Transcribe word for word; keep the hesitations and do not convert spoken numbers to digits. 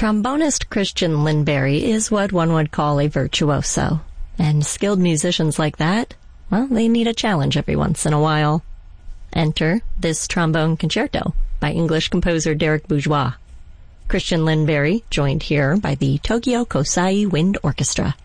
Trombonist Christian Lindberry is what one would call a virtuoso. And skilled musicians like that, well, they need a challenge every once in a while. Enter this trombone concerto by English composer Derek Bourgeois. Christian Lindberry, joined here by the Tokyo Kosai Wind Orchestra.